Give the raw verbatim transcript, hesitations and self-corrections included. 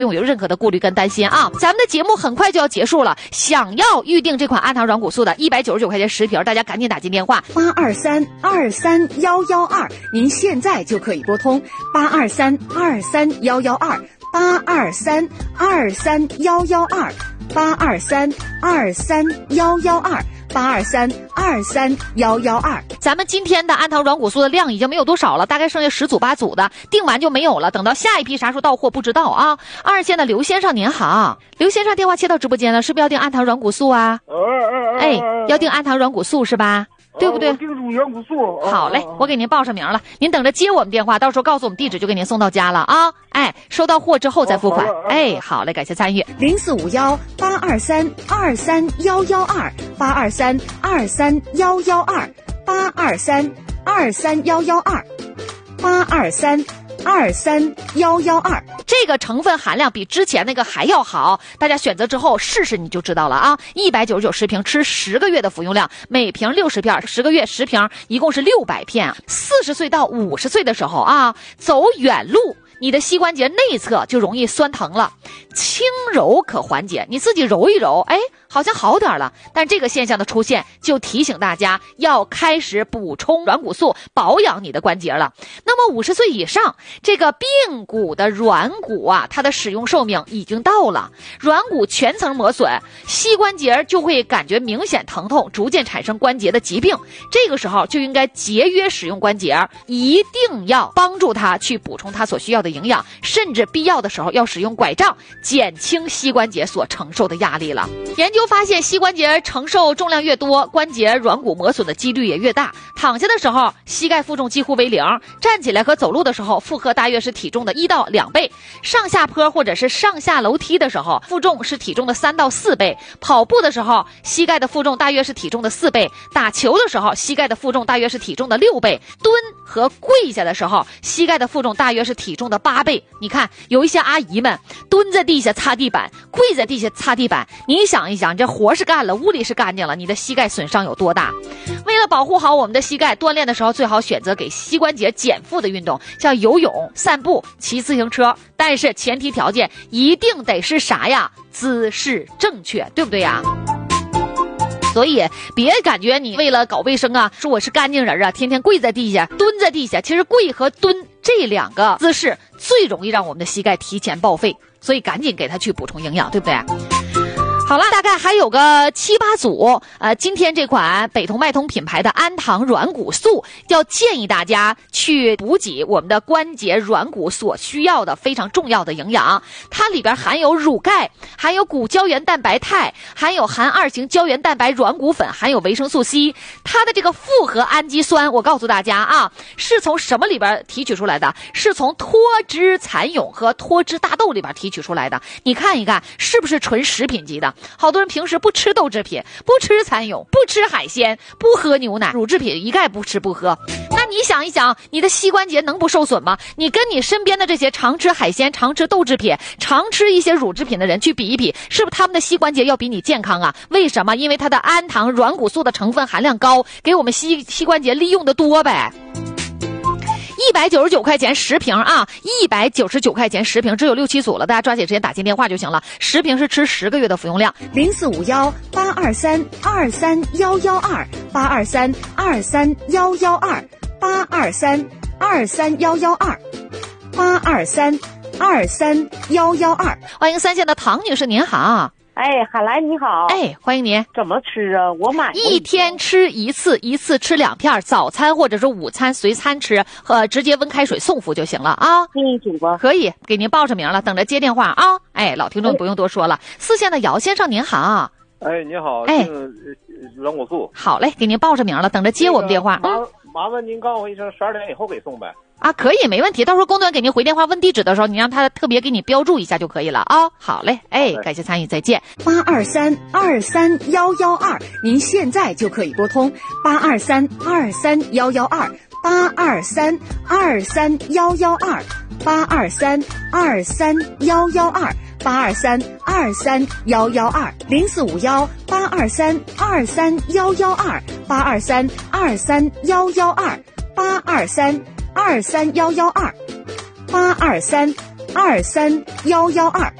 用有任何的顾虑跟担心啊。咱们的节目很快就要结束了，想要预定这款安糖软骨素的一百九十九块钱十瓶，大家赶紧打进电话八二三二三幺幺二，您现在就可以拨通八二三二三幺幺二八二三二三幺幺二八二三二三幺幺二八二三二三幺幺二。 咱们今天的安糖软骨素的量已经没有多少了，大概剩下十组八组的，订完就没有了。等到下一批啥时候到货不知道啊。二线的刘先生您好，刘先生电话切到直播间了，是不是要订安糖软骨素啊？哎，要订安糖软骨素是吧？对不对？ 我订住软骨素。 好嘞，我给您报上名了，您等着接我们电话，到时候告诉我们地址就给您送到家了啊。哎，收到货之后再付款。哎，好嘞，感谢参与。 零四五幺八二三二三幺幺二八二三二三幺幺二八二三二三幺幺二八二三二三幺幺二。 这个成分含量比之前那个还要好，大家选择之后试试你就知道了啊！一百九十九十瓶，吃十个月的服用量，每瓶六十片，十个月十瓶，一共是六百片。四十岁到五十岁的时候啊，走远路，你的膝关节内侧就容易酸疼了，轻揉可缓解，你自己揉一揉，哎，好像好点了。但这个现象的出现，就提醒大家要开始补充软骨素，保养你的关节了。那么五十岁以上，这个髌骨的软骨啊，它的使用寿命已经到了，软骨全层磨损，膝关节就会感觉明显疼痛，逐渐产生关节的疾病。这个时候就应该节约使用关节，一定要帮助它去补充它所需要的营养，甚至必要的时候要使用拐杖，减轻膝关节所承受的压力了。研究发现，膝关节承受重量越多，关节软骨磨损的几率也越大。躺下的时候，膝盖负重几乎为零；站起来和走路的时候，负荷大约是体重的一到两倍；上下坡或者是上下楼梯的时候，负重是体重的三到四倍；跑步的时候，膝盖的负重大约是体重的四倍；打球的时候，膝盖的负重大约是体重的六倍；蹲和跪下的时候，膝盖的负重大约是体重的八倍。你看，有一些阿姨们蹲在地下擦地板，跪在地下擦地板，你想一想，这活是干了，屋里是干净了，你的膝盖损伤有多大？为了保护好我们的膝盖，锻炼的时候最好选择给膝关节减负的运动，像游泳、散步、骑自行车，但是前提条件一定得是啥呀？姿势正确，对不对呀？所以别感觉你为了搞卫生啊，说我是干净人啊，天天跪在地下蹲在地下，其实跪和蹲这两个姿势最容易让我们的膝盖提前报废，所以赶紧给它去补充营养，对不对？好了，大概还有个七八组，呃，今天这款北通脉通品牌的安糖软骨素，要建议大家去补给我们的关节软骨所需要的非常重要的营养。它里边含有乳钙，含有骨胶原蛋白肽，含有含二型胶原蛋白软骨粉，含有维生素 C。它的这个复合氨基酸，我告诉大家啊，是从什么里边提取出来的？是从脱脂蚕蛹和脱脂大豆里边提取出来的。你看一看，是不是纯食品级的？好多人平时不吃豆制品，不吃蚕蛹，不吃海鲜，不喝牛奶，乳制品一概不吃不喝。那你想一想，你的膝关节能不受损吗？你跟你身边的这些常吃海鲜、常吃豆制品、常吃一些乳制品的人去比一比，是不是他们的膝关节要比你健康啊？为什么？因为它的安糖软骨素的成分含量高，给我们膝膝关节利用的多呗。一百九十九块钱十瓶啊，一百九十九块钱十瓶，只有六七组了，大家抓紧时间打进电话就行了。十瓶是吃十个月的服用量。 零四五幺八二三二三幺幺二八二三二三幺幺二八二三二三幺幺二八二三二三幺幺二。 欢迎三线的唐女士，您好。 哎，海来你好。 哎，欢迎您。 怎么吃啊？我买一天吃一次，一次吃两片，早餐或者是午餐随餐吃，和直接温开水送服就行了啊。 可以煮吧？ 可以，给您报上名了，等着接电话啊。哎，老听众不用多说了。四线的姚先生您好。 哎，你好。 哎， 软骨素。 好嘞，给您报上名了，等着接我们电话。 麻麻烦您告诉我一声，十二点以后给送呗。 啊，可以，没问题。到时候工作人员给您回电话问地址的时候，你让他特别给你标注一下就可以了啊。好嘞，哎，感谢参与，再见。 八二三二三幺幺二，您现在就可以拨通八二三二三幺幺二八二三二三幺幺二八二三二三幺幺二八二三二三幺幺二零四五幺八二三二三幺幺二八二三二三幺幺二八二三二三幺幺二八二三二三幺幺二。